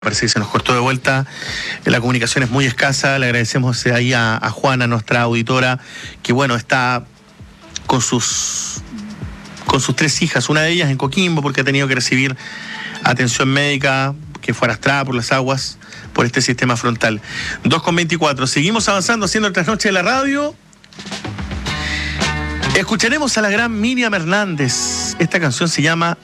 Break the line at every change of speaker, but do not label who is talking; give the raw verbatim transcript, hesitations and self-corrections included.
Parece que se nos cortó de vuelta, la comunicación es muy escasa. Le agradecemos ahí a, a Juana, nuestra auditora, que bueno, está con sus con sus tres hijas, una de ellas en Coquimbo, porque ha tenido que recibir atención médica, que fue arrastrada por las aguas, por este sistema frontal. dos con veinticuatro, seguimos avanzando, haciendo el trasnoche de la radio. Escucharemos a la gran Miriam Hernández. Esta canción se llama